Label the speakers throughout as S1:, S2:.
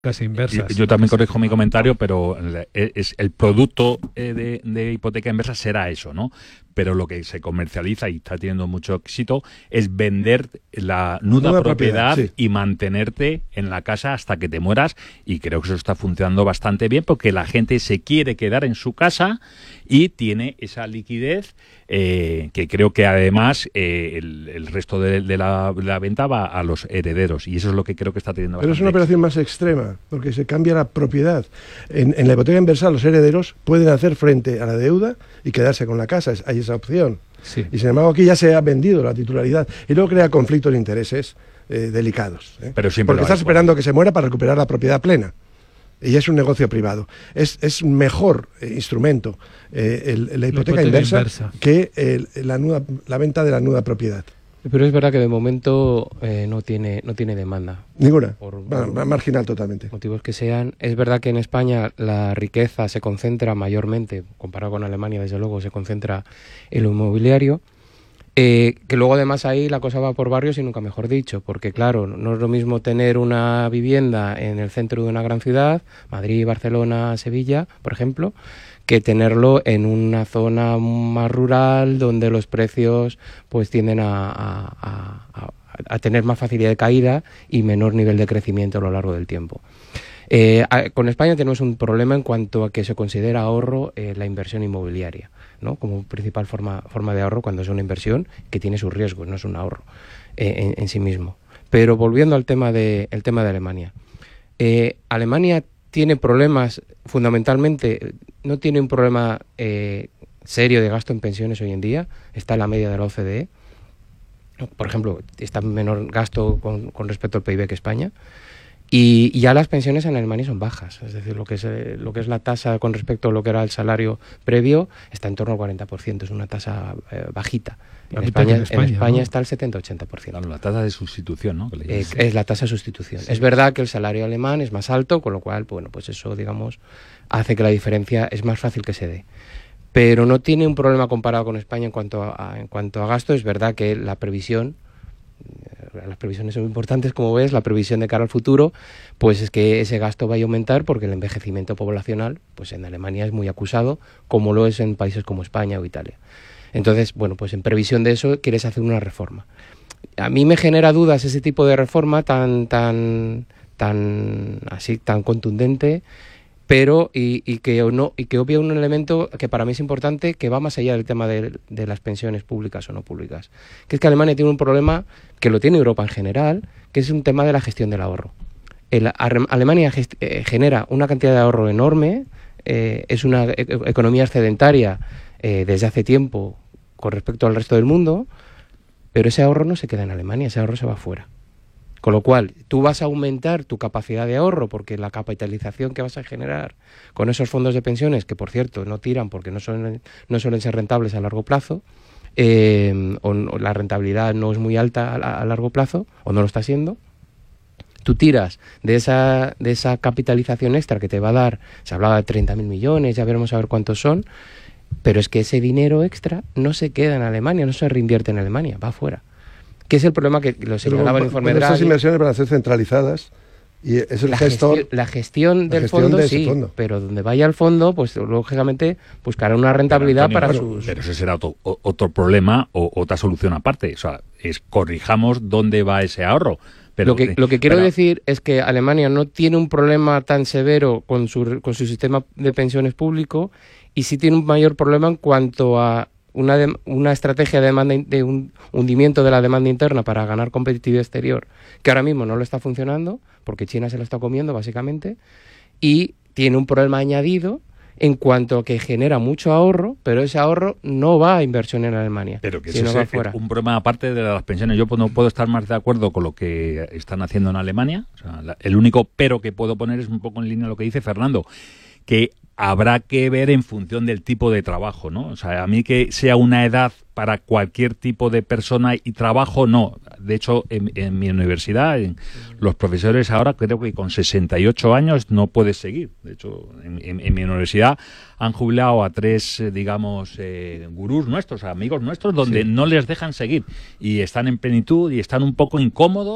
S1: casi inversas.
S2: Yo también corrijo mi comentario, pero es el producto de hipoteca inversa será eso, ¿no? Pero lo que se comercializa y está teniendo mucho éxito es vender la nuda propiedad sí, y mantenerte en la casa hasta que te mueras, y creo que eso está funcionando bastante bien porque la gente se quiere quedar en su casa y tiene esa liquidez que creo que además el resto de la venta va a los herederos, y eso es lo que creo que está teniendo
S3: Pero
S2: bastante
S3: es una operación más extrema porque se cambia la propiedad. En la hipoteca inversa los herederos pueden hacer frente a la deuda y quedarse con la casa, hay esa opción.
S1: Sí.
S3: Y sin embargo aquí ya se ha vendido la titularidad y luego crea conflictos de intereses delicados.
S2: Pero
S3: porque estás esperando que se muera para recuperar la propiedad plena. Y es un negocio privado. Es mejor instrumento la hipoteca inversa que la venta de la nuda propiedad.
S4: Pero es verdad que de momento no tiene demanda.
S3: Ninguna. Por marginal totalmente.
S4: Motivos que sean. Es verdad que en España la riqueza se concentra mayormente, comparado con Alemania, desde luego, se concentra en lo inmobiliario. Que luego además ahí la cosa va por barrios y nunca mejor dicho, porque claro, no es lo mismo tener una vivienda en el centro de una gran ciudad, Madrid, Barcelona, Sevilla, por ejemplo, que tenerlo en una zona más rural donde los precios pues tienden a tener más facilidad de caída y menor nivel de crecimiento a lo largo del tiempo. Con España tenemos un problema en cuanto a que se considera ahorro la inversión inmobiliaria, ¿no? Como principal forma de ahorro cuando es una inversión que tiene sus riesgos, no es un ahorro en sí mismo. Pero volviendo al tema de Alemania. Alemania tiene problemas, fundamentalmente, no tiene un problema serio de gasto en pensiones hoy en día, está en la media de la OCDE. Por ejemplo, está en menor gasto con respecto al PIB que España. Y ya las pensiones en Alemania son bajas, es decir, lo que es la tasa con respecto a lo que era el salario previo está en torno al 40%, es una tasa bajita. En España ¿no? Está al 70-80%.
S2: Claro, la tasa de sustitución, ¿no?
S4: Es la tasa de sustitución. Sí. Es verdad que el salario alemán es más alto, con lo cual, bueno, pues eso, digamos, hace que la diferencia es más fácil que se dé. Pero no tiene un problema comparado con España en cuanto a gasto. Es verdad que las previsiones son importantes, como ves, la previsión de cara al futuro, pues es que ese gasto va a aumentar porque el envejecimiento poblacional, pues en Alemania es muy acusado, como lo es en países como España o Italia. Entonces, bueno, pues en previsión de eso quieres hacer una reforma. A mí me genera dudas ese tipo de reforma tan contundente, pero y que obvia un elemento que para mí es importante, que va más allá del tema de las pensiones públicas o no públicas, que es que Alemania tiene un problema que lo tiene Europa en general, que es un tema de la gestión del ahorro. Alemania genera una cantidad de ahorro enorme, es una economía excedentaria desde hace tiempo con respecto al resto del mundo, pero ese ahorro no se queda en Alemania, ese ahorro se va fuera. Con lo cual, tú vas a aumentar tu capacidad de ahorro porque la capitalización que vas a generar con esos fondos de pensiones, que por cierto no tiran porque no suelen ser rentables a largo plazo, o la rentabilidad no es muy alta a largo plazo, o no lo está siendo, tú tiras de esa capitalización extra que te va a dar, se hablaba de 30.000 millones, ya veremos a ver cuántos son, pero es que ese dinero extra no se queda en Alemania, no se reinvierte en Alemania, va afuera. Que es el problema que lo señalaba el informe Draghi.
S3: Esas inversiones van a ser centralizadas y es el gestor.
S4: La gestión del fondo, sí, pero donde vaya el fondo, pues lógicamente buscará una rentabilidad, Antonio, para sus...
S2: Pero ese será otro problema o otra solución aparte. O sea, corrijamos dónde va ese ahorro. Pero,
S4: lo que quiero decir es que Alemania no tiene un problema tan severo con su sistema de pensiones público, y sí tiene un mayor problema en cuanto a una estrategia de demanda, de un hundimiento de la demanda interna para ganar competitividad exterior, que ahora mismo no lo está funcionando porque China se lo está comiendo básicamente, y tiene un problema añadido en cuanto a que genera mucho ahorro, pero ese ahorro no va a inversión en Alemania,
S2: pero que
S4: sino
S2: va fuera. Un problema aparte de las pensiones. Yo no puedo estar más de acuerdo con lo que están haciendo en Alemania. O sea, el único pero que puedo poner es un poco en línea lo que dice Fernando, que habrá que ver en función del tipo de trabajo, ¿no? O sea, a mí que sea una edad para cualquier tipo de persona y trabajo, no. De hecho, en mi universidad, los profesores ahora creo que con 68 años no puedes seguir. De hecho, en mi universidad han jubilado a 3, digamos, gurús nuestros, amigos nuestros, donde no les dejan seguir. Y están en plenitud y están un poco incómodos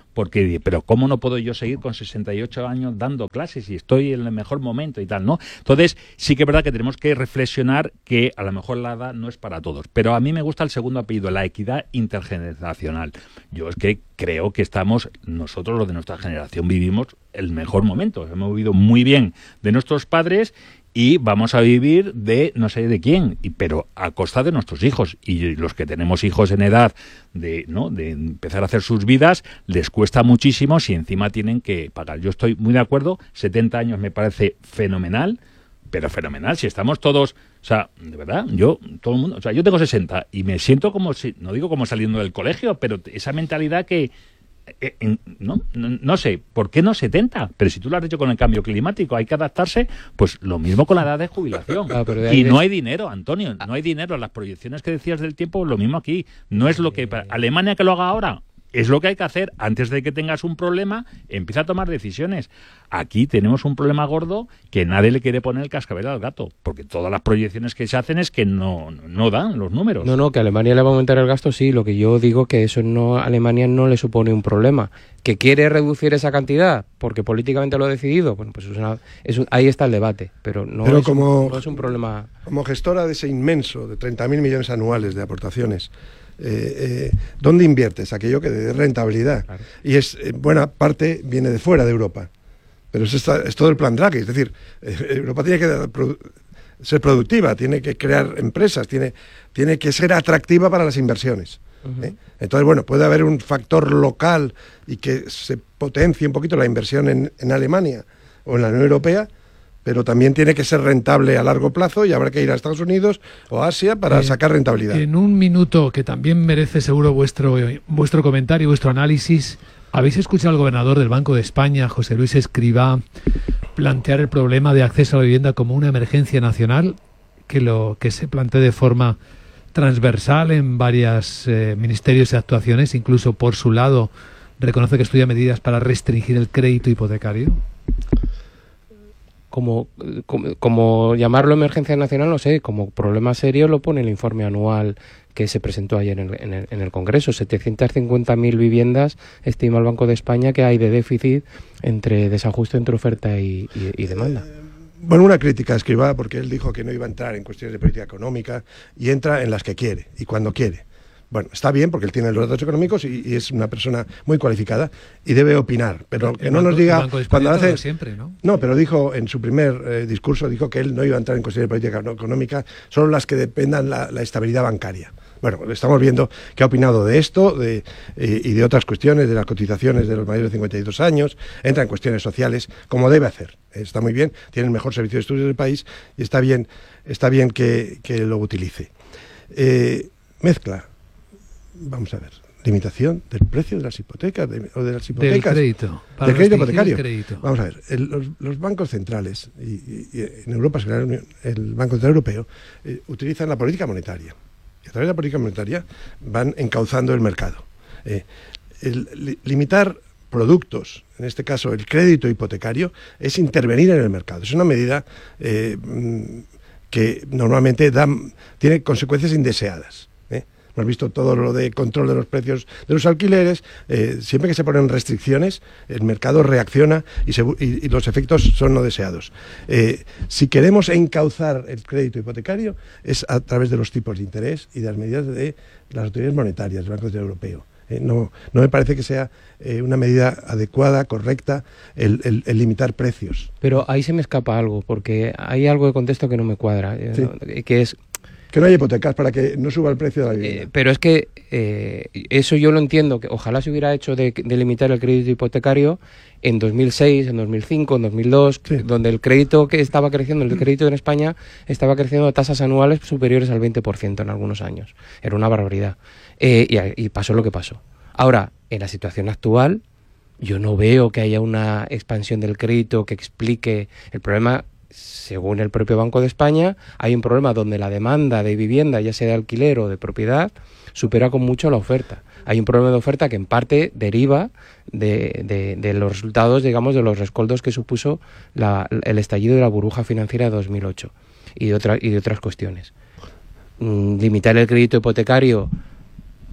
S2: porque, pero ¿cómo no puedo yo seguir con 68 años dando clases y estoy en el mejor momento y tal, ¿no? Entonces, sí que es verdad que tenemos que reflexionar que a lo mejor la edad no es para todos, pero a mí me gusta el segundo apellido, la equidad intergeneracional. Yo es que creo que nosotros, los de nuestra generación, vivimos el mejor momento. Hemos vivido muy bien de nuestros padres y vamos a vivir de no sé de quién, pero a costa de nuestros hijos. Y los que tenemos hijos en edad de empezar a hacer sus vidas, les cuesta muchísimo si encima tienen que pagar. Yo estoy muy de acuerdo, 70 años me parece fenomenal, pero fenomenal, si estamos todos, o sea, de verdad, todo el mundo, o sea, yo tengo 60 y me siento como si, no digo como saliendo del colegio, pero esa mentalidad que no sé, ¿por qué no 70? Pero si tú lo has dicho con el cambio climático, hay que adaptarse, pues lo mismo con la edad de jubilación. Y no hay dinero, Antonio, no hay dinero. Las proyecciones que decías del tiempo, lo mismo aquí. No es lo que... Alemania que lo haga ahora, es lo que hay que hacer. Antes de que tengas un problema, empieza a tomar decisiones. Aquí tenemos un problema gordo que nadie le quiere poner el cascabel al gato, porque todas las proyecciones que se hacen es que no dan los números.
S4: No, que Alemania le va a aumentar el gasto, sí. Lo que yo digo que eso a Alemania no le supone un problema. ¿Que quiere reducir esa cantidad porque políticamente lo ha decidido? Bueno, pues ahí está el debate, pero no es un problema.
S3: Como gestora de ese inmenso, de 30.000 millones anuales de aportaciones, ¿dónde inviertes? Aquello que dé rentabilidad. Claro. Y buena parte viene de fuera de Europa. Pero es todo el plan Draghi. Es decir, Europa tiene que ser productiva, tiene que crear empresas, tiene que ser atractiva para las inversiones. Uh-huh. Entonces, bueno, puede haber un factor local y que se potencie un poquito la inversión en Alemania o en la Unión Europea, pero también tiene que ser rentable a largo plazo y habrá que ir a Estados Unidos o Asia para sacar rentabilidad.
S1: En un minuto, que también merece seguro vuestro comentario, vuestro análisis, ¿habéis escuchado al gobernador del Banco de España, José Luis Escrivá, plantear el problema de acceso a la vivienda como una emergencia nacional, que se plantee de forma transversal en varios ministerios y actuaciones? Incluso por su lado reconoce que estudia medidas para restringir el crédito hipotecario.
S4: Como llamarlo emergencia nacional, no sé, como problema serio lo pone el informe anual que se presentó ayer en el Congreso. 750.000 viviendas estima el Banco de España que hay de déficit entre desajuste entre oferta y demanda.
S3: Bueno, una crítica a Escrivá, porque él dijo que no iba a entrar en cuestiones de política económica y entra en las que quiere y cuando quiere. Bueno, está bien porque él tiene los datos económicos y es una persona muy cualificada y debe opinar, pero que no nos diga cuando hace
S1: siempre, ¿no?
S3: No, pero dijo en su primer discurso, dijo que él no iba a entrar en cuestiones de política económica, solo las que dependan la estabilidad bancaria. Bueno, estamos viendo que ha opinado de esto y de otras cuestiones, de las cotizaciones de los mayores de 52 años, entra en cuestiones sociales, como debe hacer. Está muy bien, tiene el mejor servicio de estudios del país y está bien que lo utilice. Mezcla. Vamos a ver, limitación del precio de las hipotecas o de las hipotecas.
S1: Del crédito.
S3: Del crédito hipotecario. Vamos a ver, los bancos centrales, y en Europa, el Banco Central Europeo, utilizan la política monetaria. Y a través de la política monetaria van encauzando el mercado. Limitar productos, en este caso el crédito hipotecario, es intervenir en el mercado. Es una medida que normalmente tiene consecuencias indeseadas. Hemos visto todo lo de control de los precios de los alquileres. Siempre que se ponen restricciones, el mercado reacciona y los efectos son no deseados. Si queremos encauzar el crédito hipotecario, es a través de los tipos de interés y de las medidas de las autoridades monetarias del Banco Central Europeo. No me parece que sea una medida adecuada, correcta, el limitar precios.
S4: Pero ahí se me escapa algo, porque hay algo de contexto que no me cuadra,
S3: sí.
S4: Que es...
S3: Que no haya hipotecas para que no suba el precio de la vivienda.
S4: Pero es que eso yo lo entiendo, que ojalá se hubiera hecho de limitar el crédito hipotecario en 2006, en 2005, en 2002, sí. Donde el crédito que estaba creciendo, el crédito en España estaba creciendo a tasas anuales superiores al 20% en algunos años. Era una barbaridad. Y pasó lo que pasó. Ahora, en la situación actual, yo no veo que haya una expansión del crédito que explique el problema. Según el propio Banco de España, hay un problema donde la demanda de vivienda, ya sea de alquiler o de propiedad, supera con mucho la oferta. Hay un problema de oferta que en parte deriva de los resultados, digamos, de los rescoldos que supuso el estallido de la burbuja financiera de 2008 y de otras cuestiones. Limitar el crédito hipotecario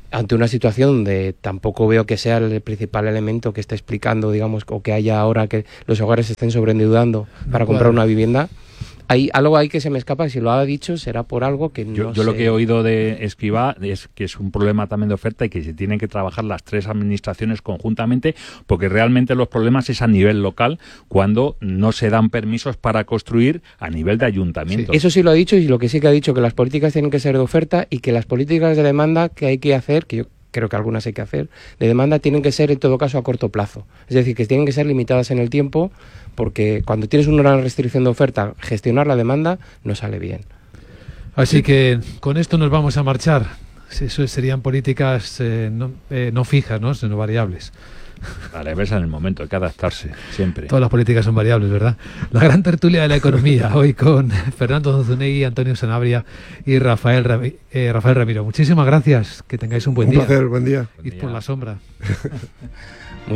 S4: ante una situación donde tampoco veo que sea el principal elemento que esté explicando, digamos, o que haya ahora que los hogares se estén sobreendeudando para comprar una vivienda. Hay algo ahí que se me escapa, y si lo ha dicho será por algo que no sé.
S2: Yo lo que he oído de Escrivá es que es un problema también de oferta y que se tienen que trabajar las tres administraciones conjuntamente, porque realmente los problemas es a nivel local, cuando no se dan permisos para construir a nivel de ayuntamiento.
S4: Sí, eso sí lo ha dicho, y lo que sí que ha dicho, que las políticas tienen que ser de oferta y que las políticas de demanda que hay que hacer, que yo creo que algunas hay que hacer, de demanda, tienen que ser en todo caso a corto plazo. Es decir, que tienen que ser limitadas en el tiempo, porque cuando tienes una gran restricción de oferta, gestionar la demanda no sale bien.
S1: Así que con esto nos vamos a marchar. Eso serían políticas no fijas, ¿no? Sino variables.
S2: Vale, ves en el momento, hay que adaptarse siempre.
S1: Todas las políticas son variables, ¿verdad? La gran tertulia de la economía, hoy con Fernando Zunegui, Antonio Sanabria y Rafael Ramiro. Muchísimas gracias, que tengáis un buen día.
S3: Un placer, buen día.
S1: Id por la sombra.